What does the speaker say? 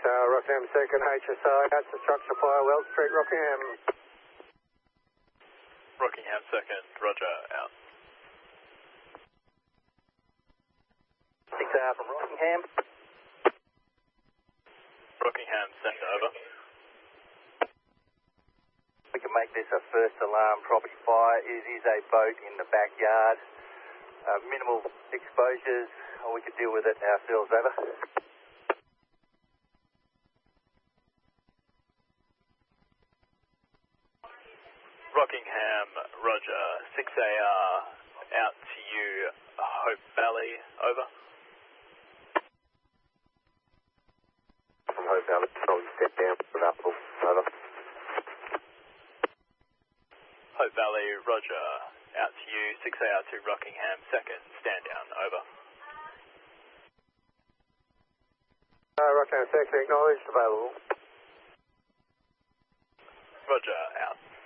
Rockingham 2nd HSI, that's the truck supply, Weld Street, Rockingham. Rockingham 2nd, roger, out. 6R from Rockingham. Rockingham 2nd, over. We can make this a first alarm property fire. It is a boat in the backyard. Minimal exposures, we could deal with it ourselves, over. Rockingham, roger, 6AR, out to you, Hope Valley, over. From Hope Valley, probably step down, put up, over. Hope Valley, roger, out to you, 6AR to Rockingham 2nd, stand down, over. Rockingham 2nd, acknowledged, available. Roger, out.